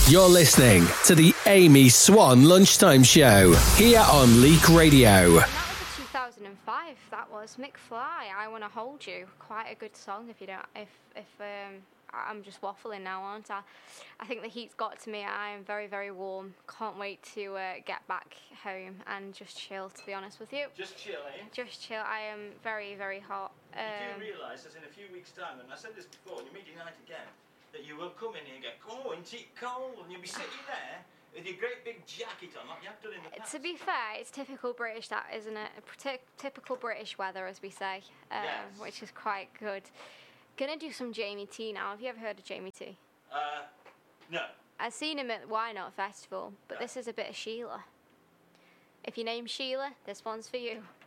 You're listening to the Amy Swan Lunchtime Show here on Leak Radio. That was a 2005. That was Mick Fly. I Wanna Hold You. Quite a good song. If you don't, if I'm just waffling now, aren't I? I think the heat's got to me. I am very, very warm. Can't wait to get back home and just chill. To be honest with you. Just chill, eh? Just chill. I am very, very hot. You do realise that in a few weeks' time, and I said this before, and you're meeting night again, that you will come in here and go, oh, isn't it cold? And you'll be sitting there with your great big jacket on, like you have done in the past. To be fair, it's typical British, that isn't it? Typical British weather, as we say, Yes. which is quite good. Gonna do some Jamie T now. Have you ever heard of Jamie T? No. I've seen him at Why Not Festival, but No. this is a bit of Sheila. If your name's Sheila, this one's for you.